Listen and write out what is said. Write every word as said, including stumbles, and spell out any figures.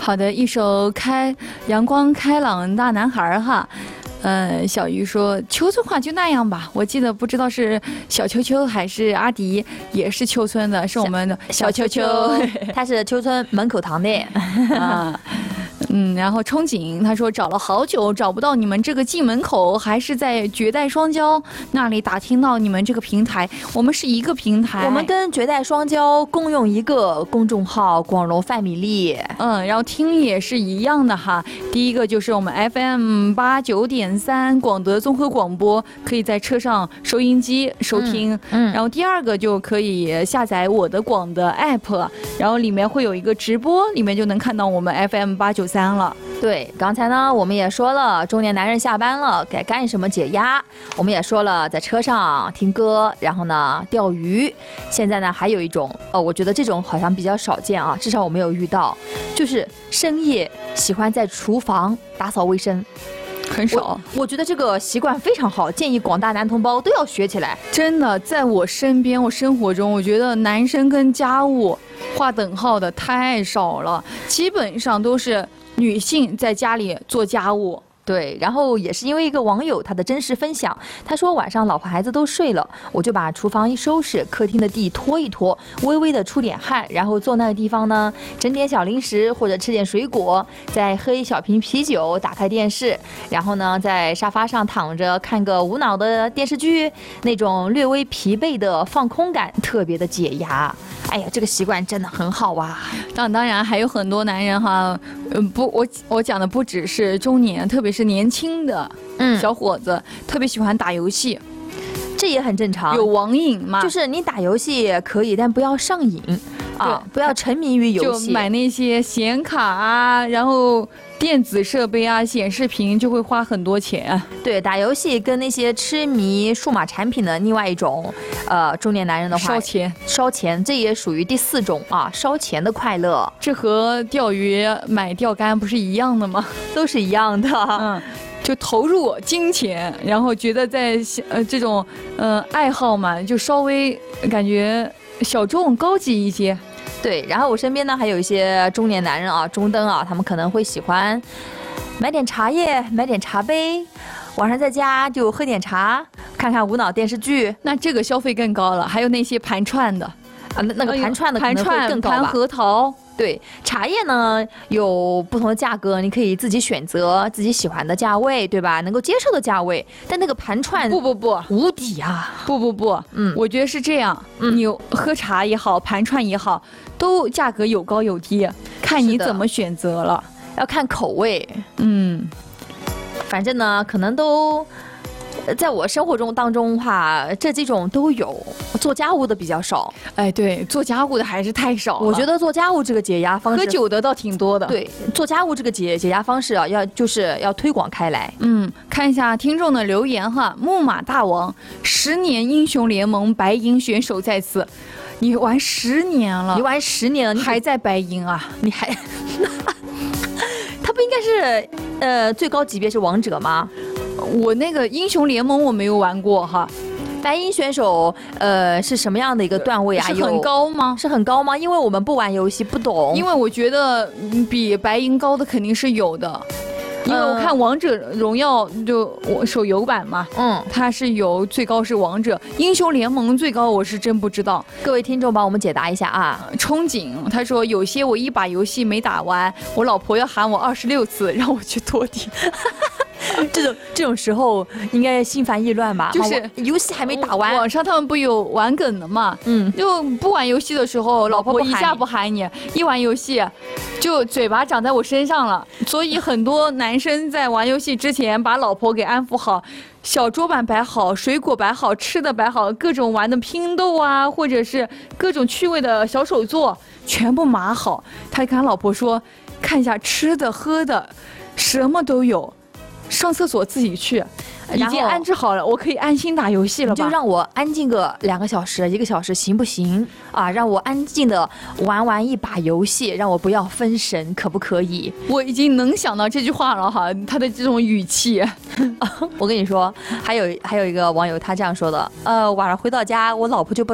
好的，一首开阳光开朗大男孩哈。呃，小鱼说秋村话就那样吧，我记得不知道是小秋秋还是阿迪，也是秋村的，是我们的小秋秋， 他是秋村门口堂的啊。嗯，然后憧憬他说找了好久找不到你们这个进门口，还是在绝代双骄那里打听到你们这个平台，我们是一个平台， 我们跟绝代双骄共用一个公众号广荣范米粒。 嗯，然后听也是一样的哈，第一个就是我们 F M 八九点三广德综合广播，可以在车上收音机收听，嗯，嗯然后第二个就可以下载我的广的 app， 然后里面会有一个直播，里面就能看到我们 F M 八九三了。 对，刚才呢我们也说了中年男人下班了该干什么解压，我们也说了在车上听歌，然后呢钓鱼，现在呢还有一种呃，我觉得这种好像比较少见啊，至少我没有遇到，就是深夜喜欢在厨房打扫卫生。 很少我, 我觉得这个习惯非常好，建议广大男同胞都要学起来。 真的，在我身边我生活中，我觉得男生跟家务划等号的太少了，基本上都是女性在家里做家务。 对，然后也是因为一个网友他的真实分享，他说晚上老婆孩子都睡了，我就把厨房一收拾，客厅的地拖一拖，微微的出点汗，然后坐那个地方呢整点小零食或者吃点水果，再喝一小瓶啤酒，打开电视，然后呢在沙发上躺着看个无脑的电视剧，那种略微疲惫的放空感特别的解压。哎呀，这个习惯真的很好啊！ 当当然还有很多男人哈，嗯不，我我讲的不只是中年，特别是年轻的小伙子，嗯、特别喜欢打游戏， 这也很正常。 有网瘾嘛？ 就是你打游戏可以，但不要上瘾啊，不要沉迷于游戏。 就买那些显卡啊，然后电子设备啊，显示屏就会花很多钱。 对，打游戏跟那些痴迷数码产品的另外一种，呃，中年男人的话， 烧钱， 烧钱，这也属于第四种啊，烧钱的快乐。 这和钓鱼买钓竿不是一样的吗？ 都是一样的。 嗯。就投入金钱，然后觉得在呃这种呃爱好嘛，就稍微感觉小众高级一些。 对，然后我身边呢还有一些中年男人啊，中登啊，他们可能会喜欢买点茶叶，买点茶杯，晚上在家就喝点茶，看看无脑电视剧。 那这个消费更高了。还有那些盘串的啊，那那个盘串的可能会更高吧。 盘核桃。 对，茶叶呢有不同的价格，你可以自己选择自己喜欢的价位，对吧？能够接受的价位。但那个盘串不不不无底啊！ 不不不，嗯，我觉得是这样。嗯，你喝茶也好，盘串也好，都价格有高有低，看你怎么选择了， 要看口味。 嗯， 反正呢，可能都。在我生活中当中哈，这几种都有，做家务的比较少。 哎，对，做家务的还是太少了。 我觉得做家务这个解压方式， 喝酒的倒挺多的。 对，做家务这个解解压方式啊，要就是要推广开来。 嗯，看一下听众的留言哈，木马大王，十年英雄联盟白银选手在此，你玩十年了， 你玩十年了， 你还在白银啊？ 你还？他不应该是呃最高级别是王者吗？ 我那个英雄联盟我没有玩过哈， 白银选手呃是什么样的一个段位啊？ 是很高吗？ 是很高吗？因为我们不玩游戏不懂。 因为我觉得比白银高的肯定是有的，因为我看王者荣耀就我手游版嘛，嗯，它是有最高是王者，英雄联盟最高我是真不知道。 各位听众帮我们解答一下啊！ 憧憬他说有些我一把游戏没打完，我老婆要喊我二十六次让我去拖地。 这种这种时候应该心烦意乱吧？ 就是游戏还没打完， 网上他们不有玩梗的嘛？嗯，就不玩游戏的时候，老婆一下不喊你，一玩游戏，就嘴巴长在我身上了。所以很多男生在玩游戏之前，把老婆给安抚好，小桌板摆好，水果摆好，吃的摆好，各种玩的拼豆啊，或者是各种趣味的小手作，全部码好。他跟他老婆说，看一下吃的喝的，什么都有。上厕所自己去，已经安置好了，我可以安心打游戏了吧？ 就让我安静个两个小时、一个小时行不行啊？让我安静的玩完一把游戏，让我不要分神，可不可以？ 我已经能想到这句话了哈，他的这种语气。 我跟你说，还有还有一个网友他这样说的，呃，晚上回到家，我老婆就不。